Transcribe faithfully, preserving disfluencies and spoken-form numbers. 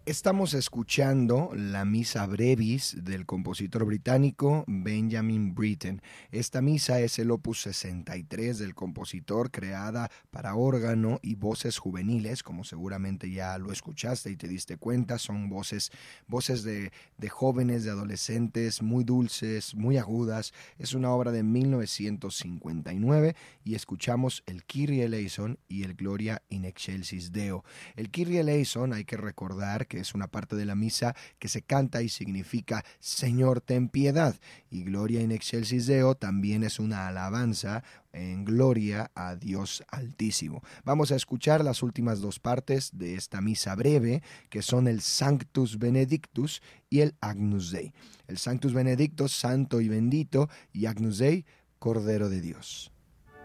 Estamos escuchando la Misa Brevis del compositor británico Benjamin Britten. Esta misa es el opus sesenta y tres del compositor, creada para órgano y voces juveniles, como seguramente ya lo escuchaste y te diste cuenta. Son voces, voces de, de jóvenes, de adolescentes, muy dulces, muy agudas. Es una obra de mil novecientos cincuenta y nueve y escuchamos el Kyrie eleison y el Gloria in excelsis Deo. El Kyrie eleison, hay que recordar que es una parte de la misa que se canta y significa Señor, ten piedad, y Gloria in excelsis Deo también es una alabanza en gloria a Dios Altísimo. Vamos a escuchar las últimas dos partes de esta misa breve, que son el Sanctus Benedictus y el Agnus Dei. El Sanctus Benedictus, santo y bendito, y Agnus Dei, Cordero de Dios.